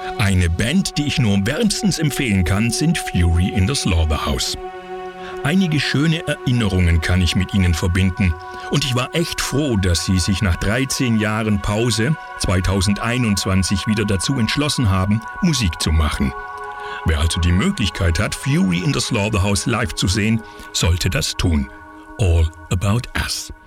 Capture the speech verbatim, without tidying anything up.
Eine Band, die ich nur wärmstens empfehlen kann, sind Fury in the Slaughterhouse. Einige schöne Erinnerungen kann ich mit ihnen verbinden und ich war echt froh, dass sie sich nach dreizehn Jahren Pause zwanzig einundzwanzig wieder dazu entschlossen haben, Musik zu machen. Wer also die Möglichkeit hat, Fury in the Slaughterhouse live zu sehen, sollte das tun. All About Us.